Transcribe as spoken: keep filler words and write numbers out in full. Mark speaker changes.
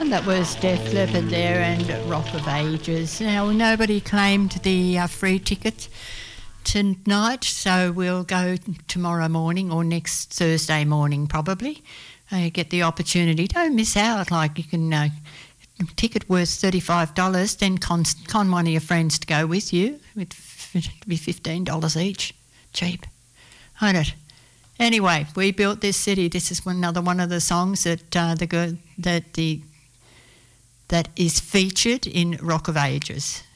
Speaker 1: That was Def Leppard there and Rock of Ages. Now, nobody claimed the uh, free ticket tonight, so we'll go tomorrow morning or next Thursday morning probably. Uh, get the opportunity. Don't miss out. Like, you can... Uh, ticket worth thirty-five dollars, then con, con one of your friends to go with you. It'd be fifteen dollars each. Cheap, ain't it? Anyway, we built this city. This is one, another one of the songs that uh, the that the that is featured in Rock of Ages.